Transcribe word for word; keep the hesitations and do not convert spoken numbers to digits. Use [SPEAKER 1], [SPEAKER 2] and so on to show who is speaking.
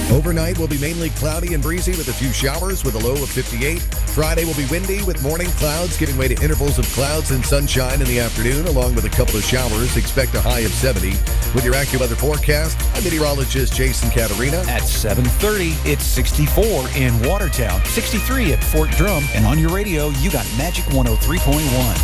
[SPEAKER 1] Overnight will be mainly cloudy and breezy with a few showers with a low of fifty-eight. Friday will be windy with morning clouds giving way to intervals of clouds and sunshine in the afternoon, along with a couple of showers. Expect a high of seventy. With your AccuWeather forecast, I'm meteorologist Jason Caterina.
[SPEAKER 2] At seven thirty, it's sixty-four in Watertown, sixty-three at Fort Drum, and on your radio, you got Magic one oh three point one.